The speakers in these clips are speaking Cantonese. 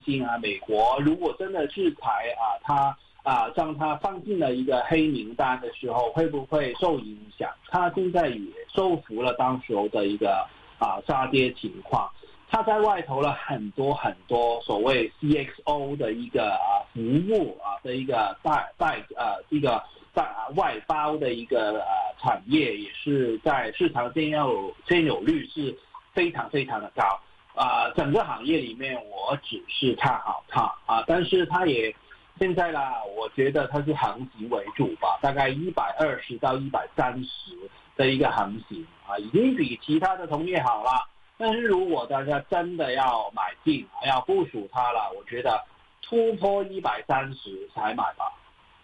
心啊，美国如果真的制裁他让他放进了一个黑名单的时候，会不会受影响？他现在也收服了当时候的一个杀跌情况。他在外投了很多所谓 CXO 的一个服务的一个外包的一个产业，也是在市场占有率是非常的高。整个行业里面我只是看好它但是它也现在啦，我觉得它是横行为主吧，大概120到130的一个横行已经比其他的同业好了。但是如果大家真的要买进要部署它了，我觉得突破130才买吧。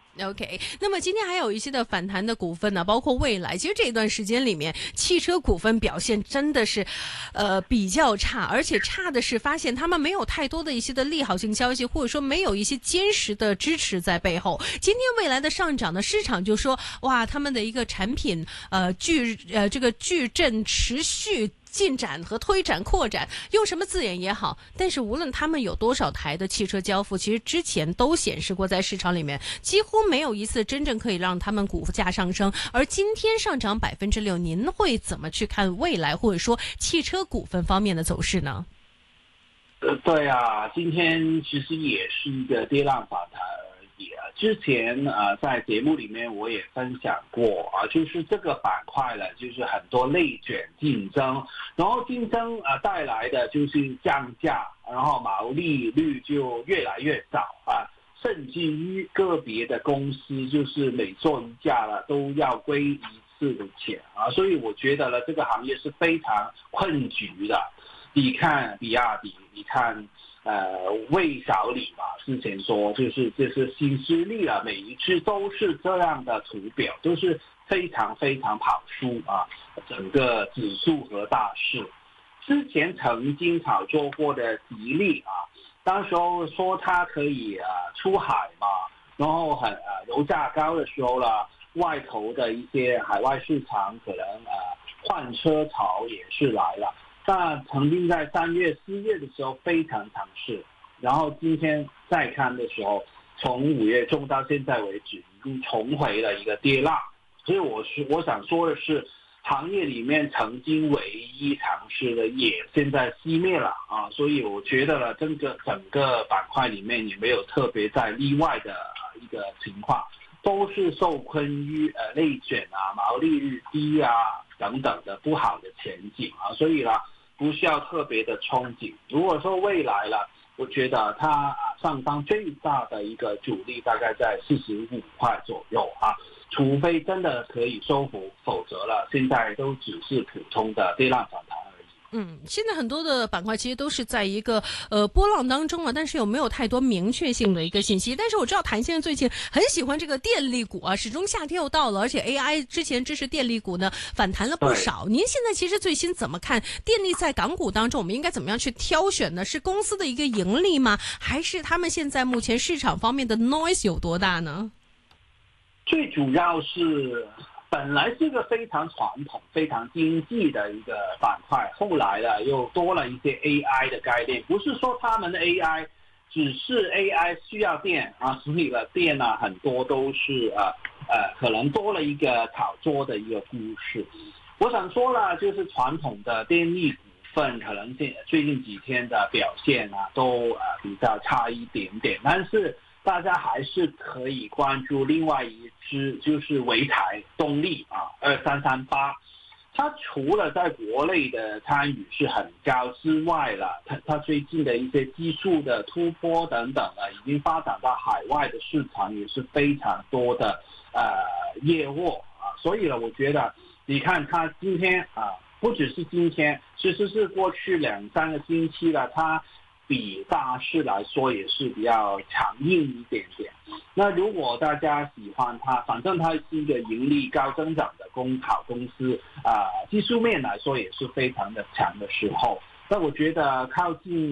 OK， 那么今天还有一些的反弹的股份呢，包括蔚来。其实这一段时间里面，汽车股份表现真的是，比较差，而且差的是发现他们没有太多的一些的利好性消息，或者说没有一些坚实的支持在背后。今天蔚来的上涨呢，市场就说哇，他们的一个产品这个矩阵持续进展和推展扩展，用什么字眼也好，但是无论他们有多少台的汽车交付，其实之前都显示过在市场里面几乎没有一次真正可以让他们股价上升。而今天上涨6%，您会怎么去看未来或者说汽车股份方面的走势呢？ 对今天其实也是一个跌浪反弹而已之前在节目里面我也分享过就是这个板块呢，就是很多内卷竞争，然后竞争带来的就是降价，然后毛利率就越来越少甚至于个别的公司就是每做一架了都要归一次的钱所以我觉得呢，这个行业是非常困局的。你看比亚迪，你看魏小李嘛，之前说就是新势力了，每一次都是这样的图表，都是非常跑输整个指数和大势。之前曾经炒作过的吉利当时候说它可以出海嘛，然后油价高的时候了，外投的一些海外市场可能换车潮也是来了。那曾经在3月4月的时候非常强势，然后今天再看的时候，从5月中到现在为止，已经重回了一个跌浪。所以我想说的是，行业里面曾经唯一强势的也现在熄灭了所以我觉得呢，整个板块里面也没有特别在例外的一个情况，都是受困于内卷毛利率低等等的不好的前景所以呢不需要特别的憧憬。如果说未来了，我觉得它上方最大的一个阻力大概在45块左右除非真的可以收复，否则了现在都只是普通的跌浪反弹而已。 现在很多的板块其实都是在一个波浪当中但是有没有太多明确性的一个信息。但是我知道谭先生最近很喜欢这个电力股始终夏天又到了，而且 AI 之前支持电力股呢反弹了不少。您现在其实最新怎么看电力在港股当中，我们应该怎么样去挑选呢？是公司的一个盈利吗？还是他们现在目前市场方面的 noise 有多大呢？ 最主要是本来是个非常传统非常经济的一个板块，后来呢又多了一些 AI 的概念。不是说他们的 AI 只是 AI 需要电所以了电很多都是可能多了一个炒作的一个故事。我想说了，就是传统的电力股份可能最近几天的表现都比较差一点点，但是大家还是可以关注另外一支，就是潍台动力2338。它除了在国内的参与是很高之外了，它最近的一些技术的突破等等已经发展到海外的市场，也是非常多的业务所以呢，我觉得你看它今天不只是今天，其实是过去2-3个星期了，它比大势来说也是比较强硬一点点。那如果大家喜欢它，反正它是一个盈利高增长的好公司技术面来说也是非常的强的时候，那我觉得靠近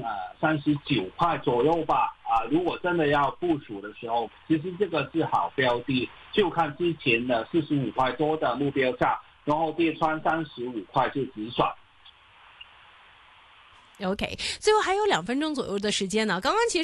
39块左右吧如果真的要部署的时候，其实这个是好标的，就看之前的45块多的目标价，然后跌穿35块就止损。 OK，最后还有2分钟左右的时间呢。刚刚其实